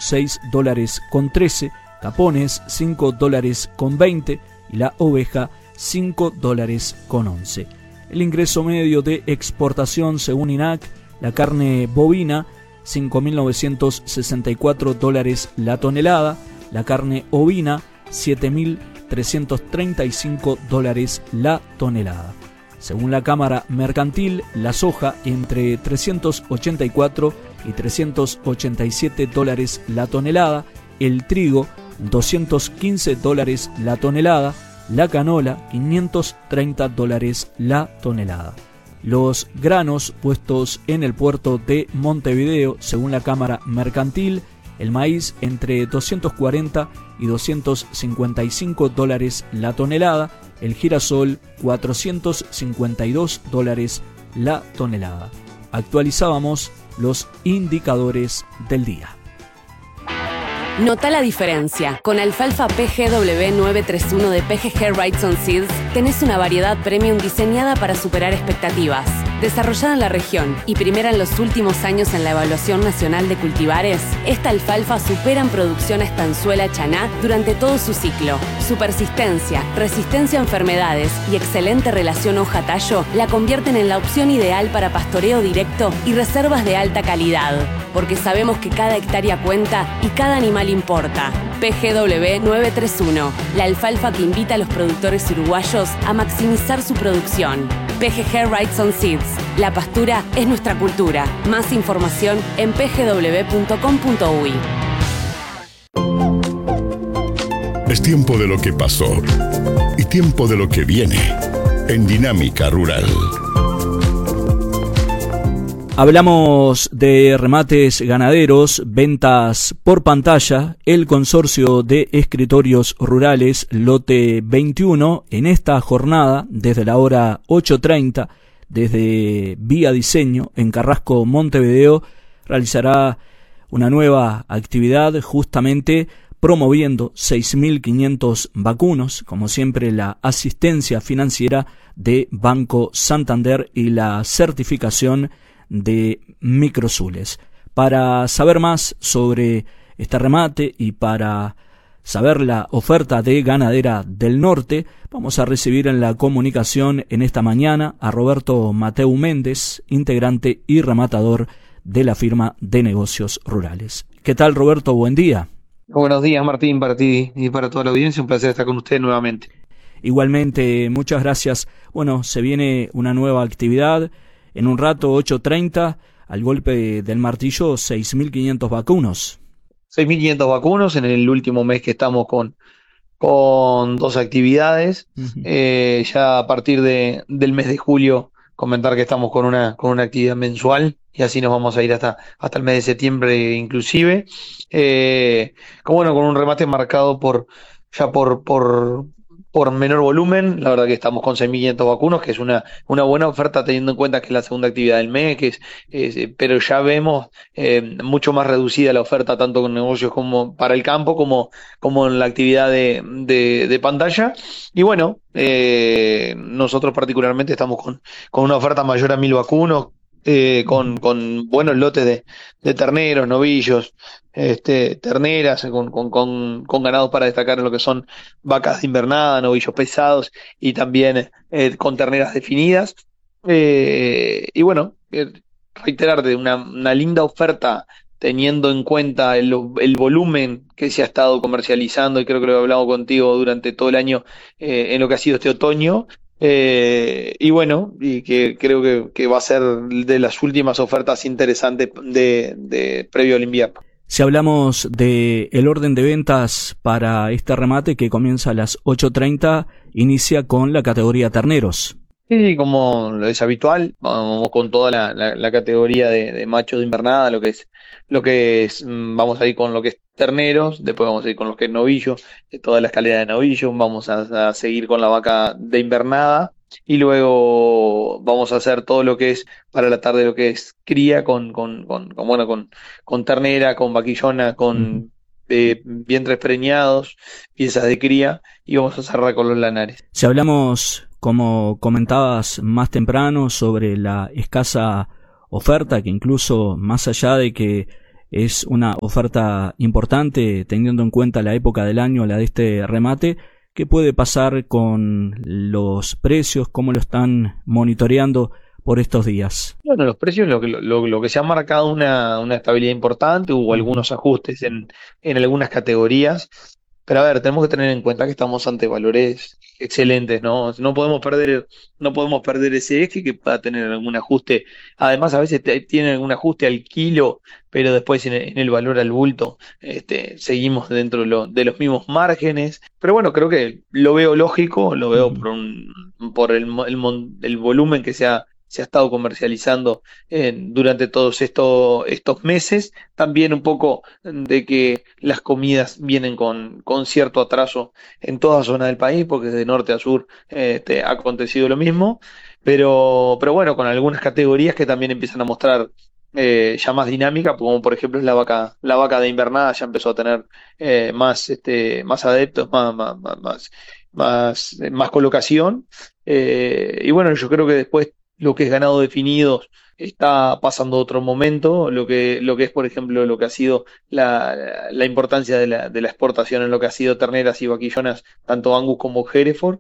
$6.13, capones $5.20 y la oveja $5.11. El ingreso medio de exportación según INAC, la carne bovina $5.964 la tonelada, la carne ovina $7.335 la tonelada. Según la Cámara Mercantil, la soja entre $384 y $387 la tonelada, el trigo $215 la tonelada, la canola $530 la tonelada. Los granos puestos en el puerto de Montevideo, según la Cámara Mercantil, el maíz entre $240 y $255 la tonelada, el girasol $452 la tonelada. Actualizábamos los indicadores del día. Nota la diferencia. Con alfalfa PGW 931 de PGG Wrightson Seeds tenés una variedad premium diseñada para superar expectativas. Desarrollada en la región y primera en los últimos años en la Evaluación Nacional de Cultivares, esta alfalfa supera en producción a Estanzuela Chaná durante todo su ciclo. Su persistencia, resistencia a enfermedades y excelente relación hoja-tallo la convierten en la opción ideal para pastoreo directo y reservas de alta calidad. Porque sabemos que cada hectárea cuenta y cada animal importa. PGW 931, la alfalfa que invita a los productores uruguayos a maximizar su producción. PGG Wrightson Seeds, la pastura es nuestra cultura. Más información en pgw.com.uy. Es tiempo de lo que pasó y tiempo de lo que viene en Dinámica Rural. Hablamos de remates ganaderos, ventas por pantalla, el consorcio de escritorios rurales Lote 21 en esta jornada desde la hora 8:30 desde Vía Diseño en Carrasco, Montevideo, realizará una nueva actividad justamente promoviendo 6.500 vacunos, como siempre la asistencia financiera de Banco Santander y la certificación de Microzules. Para saber más sobre este remate y para saber la oferta de Ganadera del Norte, vamos a recibir en la comunicación en esta mañana a Roberto Mateu Méndez, integrante y rematador de la firma de negocios rurales. ¿Qué tal, Roberto? Buen día. Buenos días, Martín, para ti y para toda la audiencia. Un placer estar con usted nuevamente. Igualmente, muchas gracias. Bueno, se viene una nueva actividad. En un rato, 8:30, al golpe del martillo, 6.500 vacunos. 6.500 vacunos en el último mes que estamos con dos actividades. Ya a partir del mes de julio, comentar que estamos con una actividad mensual y así nos vamos a ir hasta el mes de septiembre inclusive. Con un remate marcado por menor volumen. La verdad que estamos con 6.500 vacunos, que es una buena oferta teniendo en cuenta que es la segunda actividad del mes, pero ya vemos mucho más reducida la oferta tanto con negocios como para el campo como en la actividad de pantalla. Y bueno, nosotros particularmente estamos con una oferta mayor a 1.000 vacunos, con buenos lotes de terneros, novillos, terneras, con ganados para destacar en lo que son vacas de invernada, novillos pesados y también con terneras definidas. Reiterarte, una linda oferta teniendo en cuenta el volumen que se ha estado comercializando, y creo que lo he hablado contigo durante todo el año en lo que ha sido este otoño. Y que creo que va a ser de las últimas ofertas interesantes de previo al invierno. Si hablamos de el orden de ventas para este remate que comienza a las 8:30, inicia con la categoría terneros. Sí, como lo es habitual, vamos con toda la categoría de machos de invernada, vamos a ir con lo que es terneros, después vamos a ir con lo que es novillo, toda la escalera de novillo, vamos a seguir con la vaca de invernada y luego vamos a hacer todo lo que es para la tarde, lo que es cría con ternera, con vaquillona, con vientres preñados, piezas de cría, y vamos a cerrar con los lanares. Si hablamos, como comentabas más temprano, sobre la escasa oferta, que incluso más allá de que es una oferta importante teniendo en cuenta la época del año, la de este remate. ¿Qué puede pasar con los precios? ¿Cómo lo están monitoreando por estos días? Bueno, los precios, lo que se ha marcado una estabilidad importante, hubo algunos ajustes en algunas categorías, pero a ver, tenemos que tener en cuenta que estamos ante valores excelentes, ¿no? No podemos perder ese eje que pueda tener algún ajuste. Además, a veces tiene algún ajuste al kilo, pero después en el valor al bulto, seguimos dentro de los mismos márgenes. Pero bueno, creo que lo veo lógico, lo veo por el volumen que se ha estado comercializando durante todos estos meses. También un poco de que las comidas vienen con cierto atraso en toda zona del país, porque de norte a sur ha acontecido lo mismo, pero bueno, con algunas categorías que también empiezan a mostrar ya más dinámica, como por ejemplo es la vaca de invernada, ya empezó a tener más adeptos, más colocación. Y bueno, yo creo que después lo que es ganado definido está pasando a otro momento, lo que es, por ejemplo, lo que ha sido la importancia de la exportación en lo que ha sido terneras y vaquillonas, tanto Angus como Hereford.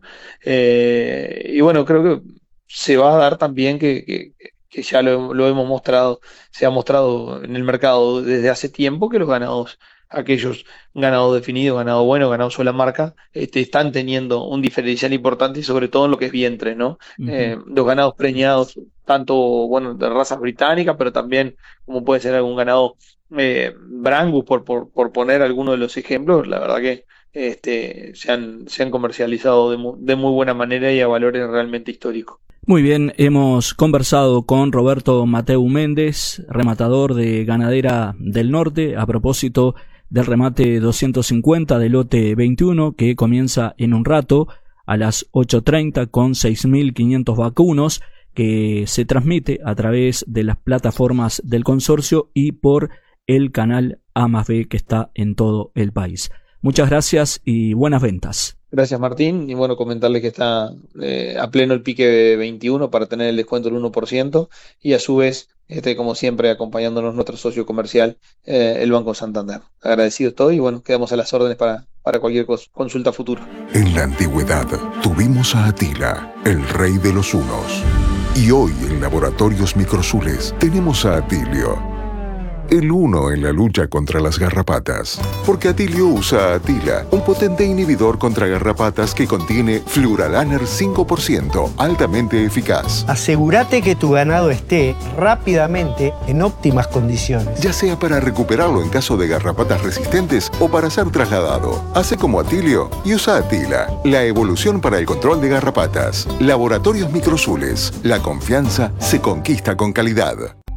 Y bueno, creo que se va a dar también que ya lo hemos mostrado, se ha mostrado en el mercado desde hace tiempo, que los ganados, aquellos ganado definido, ganado bueno, ganado sola marca, están teniendo un diferencial importante, y sobre todo en lo que es vientre, ¿no? Los ganados preñados, tanto, bueno, de razas británicas, pero también como puede ser algún ganado Brangus, por poner alguno de los ejemplos, la verdad que se han comercializado de muy buena manera y a valores realmente históricos. Muy bien, hemos conversado con Roberto Mateu Méndez, rematador de Ganadera del Norte, a propósito del remate 250 del lote 21, que comienza en un rato a las 8:30 con 6.500 vacunos, que se transmite a través de las plataformas del consorcio y por el canal A+B, que está en todo el país. Muchas gracias y buenas ventas. Gracias, Martín, y bueno, comentarles que está a pleno el pique 21 para tener el descuento del 1%, y a su vez, como siempre, acompañándonos nuestro socio comercial, el Banco Santander. Agradecido estoy y bueno, quedamos a las órdenes para cualquier consulta futura. En la antigüedad tuvimos a Atila, el rey de los hunos. Y hoy en Laboratorios Microsules tenemos a Atilio, el uno en la lucha contra las garrapatas. Porque Atilio usa Atila, un potente inhibidor contra garrapatas que contiene Fluralaner 5%, altamente eficaz. Asegúrate que tu ganado esté rápidamente en óptimas condiciones. Ya sea para recuperarlo en caso de garrapatas resistentes o para ser trasladado. Hace como Atilio y usa Atila, la evolución para el control de garrapatas. Laboratorios Microsules. La confianza se conquista con calidad.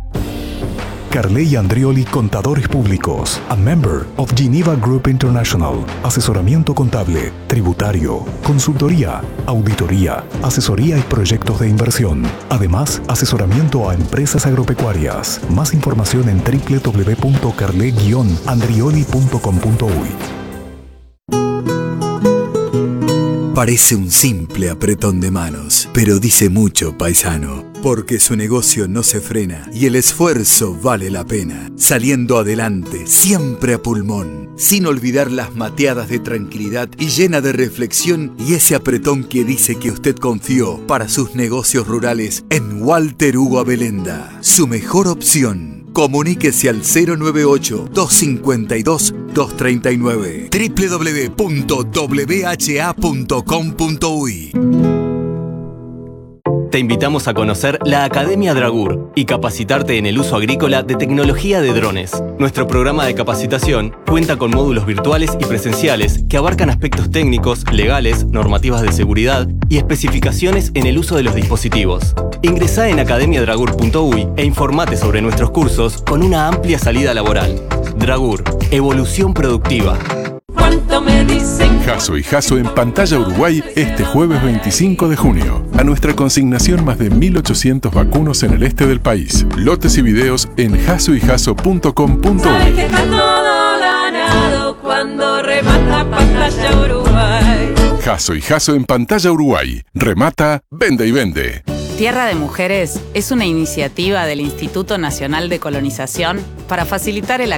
Carley Andrioli, Contadores Públicos, a member of Geneva Group International. Asesoramiento contable, tributario, consultoría, auditoría, asesoría y proyectos de inversión. Además, asesoramiento a empresas agropecuarias. Más información en www.carle-andrioli.com.uy. Parece un simple apretón de manos, pero dice mucho, paisano, porque su negocio no se frena y el esfuerzo vale la pena. Saliendo adelante, siempre a pulmón, sin olvidar las mateadas de tranquilidad y llena de reflexión, y ese apretón que dice que usted confió para sus negocios rurales en Walter Hugo Abelenda. Su mejor opción. Comuníquese al 098-252-239. www.wha.com.uy. Te invitamos a conocer la Academia Dragur y capacitarte en el uso agrícola de tecnología de drones. Nuestro programa de capacitación cuenta con módulos virtuales y presenciales que abarcan aspectos técnicos, legales, normativas de seguridad y especificaciones en el uso de los dispositivos. Ingresá en academiadragur.uy e informate sobre nuestros cursos con una amplia salida laboral. Dragur, evolución productiva. ¿Cuánto me dicen? Jaso y Jaso en Pantalla Uruguay este jueves 25 de junio. A nuestra consignación más de 1.800 vacunos en el este del país. Lotes y videos en jasoyjaso.com.uy. Sabes que está todo ganado cuando remata Pantalla Uruguay. Jaso y Jaso en Pantalla Uruguay. Remata, vende y vende. Tierra de Mujeres es una iniciativa del Instituto Nacional de Colonización para facilitar el